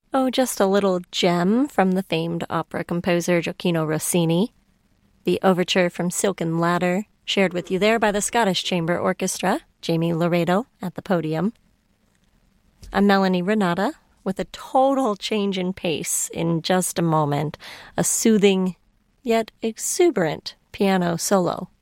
Oh, just a little gem from the famed opera composer Gioacchino Rossini. The overture from Silken Ladder, shared with you there by the Scottish Chamber Orchestra, Jamie Laredo at the podium. I'm Melanie Renata with a total change in pace in just a moment, a soothing yet exuberant piano solo.